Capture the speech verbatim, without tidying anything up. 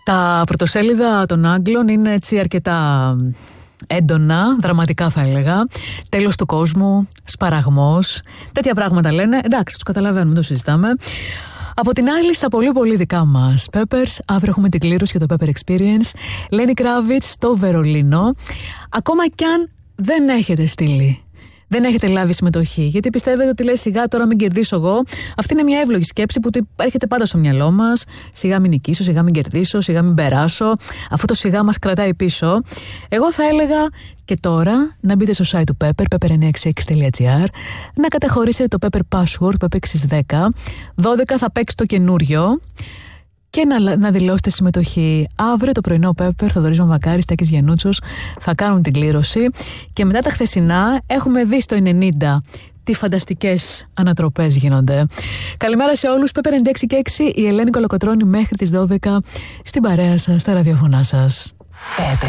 Τα πρωτοσέλιδα των Άγγλων είναι έτσι αρκετά έντονα, δραματικά θα έλεγα. Τέλος του κόσμου, σπαραγμός, τέτοια πράγματα λένε. Εντάξει, τους καταλαβαίνουμε, το συζητάμε. Από την άλλη, στα πολύ πολύ δικά μας Peppers, αύριο έχουμε την κλήρωση για το Pepper Experience. Lenny Kravitz στο Βερολίνο. Ακόμα κι αν δεν έχετε στείλει, δεν έχετε λάβει συμμετοχή, γιατί πιστεύετε ότι λέει σιγά τώρα μην κερδίσω εγώ. Αυτή είναι μια εύλογη σκέψη που έρχεται πάντα στο μυαλό μας. Σιγά μην νικήσω, σιγά μην κερδίσω, σιγά μην περάσω. Αυτό το σιγά μας κρατάει πίσω. Εγώ θα έλεγα και τώρα να μπείτε στο site του Pepper, pepper εννιακόσια εξήντα έξι τελεία gr, να καταχωρήσετε το Pepper Password, Pepper έξι δέκα. δώδεκα θα παίξει το καινούριο. Και να, να δηλώσετε συμμετοχή. Αύριο το πρωινό Pepper, Θοδωρής Μαμακάρης, Τάκης Γιαννούτσος θα κάνουν την κλήρωση. Και μετά τα χθεσινά έχουμε δει στο ενενήντα τι φανταστικές ανατροπές γίνονται. Καλημέρα σε όλους. Pepper ενενήντα έξι και έξι, η Ελένη Κολοκοτρώνη μέχρι τις δώδεκα στην παρέα σας, στα ραδιοφωνά σας. Pepper.